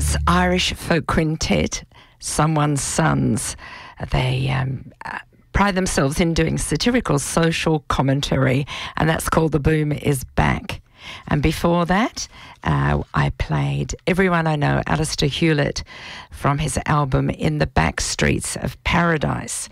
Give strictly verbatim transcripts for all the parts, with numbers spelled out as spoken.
That's Irish folk quintet, Someone's Sons. They um, pride themselves in doing satirical social commentary, and that's called The Boom Is Back. And before that, uh, I played Everyone I Know, Alistair Hewlett, from his album In the Back Streets of Paradise.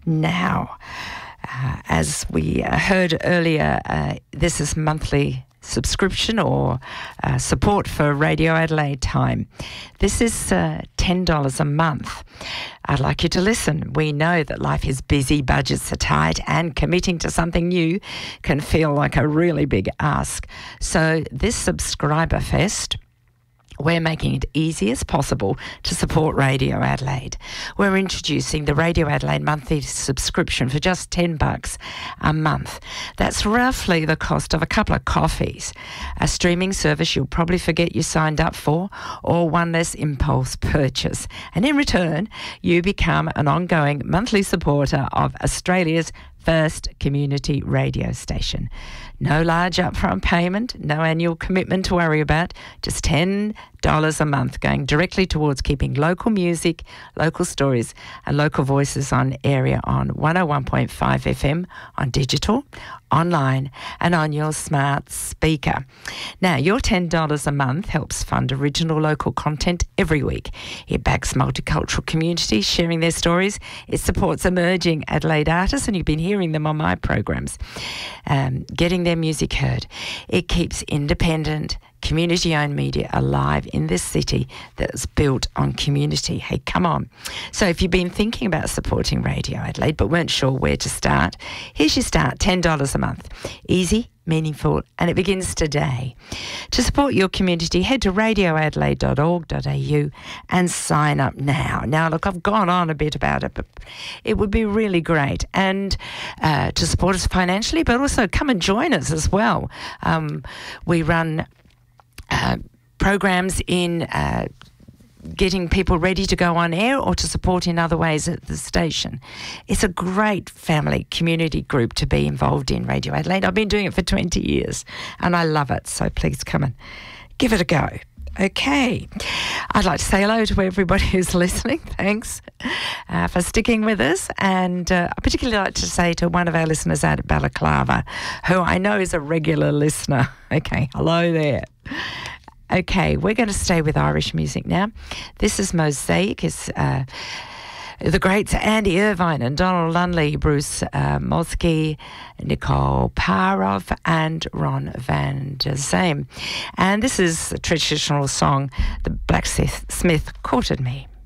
Now, uh, as we heard earlier, uh, this is monthly subscription or uh, support for Radio Adelaide Time. This is uh, ten dollars a month. I'd like you to listen. We know that life is busy, budgets are tight, and committing to something new can feel like a really big ask. So this Subscriber Fest, we're making it easy as possible to support Radio Adelaide. We're introducing the Radio Adelaide monthly subscription for just ten bucks a month. That's roughly the cost of a couple of coffees, a streaming service you'll probably forget you signed up for, or one less impulse purchase. And in return, you become an ongoing monthly supporter of Australia's first community radio station. No large upfront payment, no annual commitment to worry about, just ten dollars a month going directly towards keeping local music, local stories and local voices on area on one oh one point five F M, on digital, online and on your smart speaker. Now, your ten dollars a month helps fund original local content every week. It backs multicultural communities sharing their stories. It supports emerging Adelaide artists, and you've been hearing them on my programs, um, getting their music heard. It keeps independent, community-owned media alive in this city that's built on community. Hey, come on. So if you've been thinking about supporting Radio Adelaide but weren't sure where to start, here's your start, ten dollars a month. Easy, meaningful, and it begins today. To support your community, head to radio adelaide dot org dot a u and sign up now. Now, look, I've gone on a bit about it, but it would be really great. And uh, to support us financially, but also come and join us as well. Um, we run Uh, programs in uh, getting people ready to go on air or to support in other ways at the station. It's a great family community group to be involved in, Radio Adelaide. I've been doing it for twenty years and I love it, so please come and give it a go. Okay, I'd like to say hello to everybody who's listening. Thanks uh, for sticking with us. And uh, I particularly like to say to one of our listeners out at Balaclava, who I know is a regular listener. Okay, hello there. Okay, we're going to stay with Irish music now. This is Mosaic. It's uh, the greats Andy Irvine and Donald Lunley, Bruce uh, Mosky, Nicole Parov and Ron Van der Zame. And this is the traditional song, The Blacksmith Courted Me.